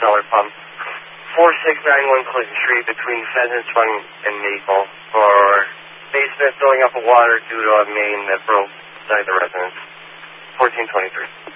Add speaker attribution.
Speaker 1: $6 pump. 4691 Clinton Street between Pheasants Run and Maple for basement filling up with water due to a main that broke inside the residence. 1423.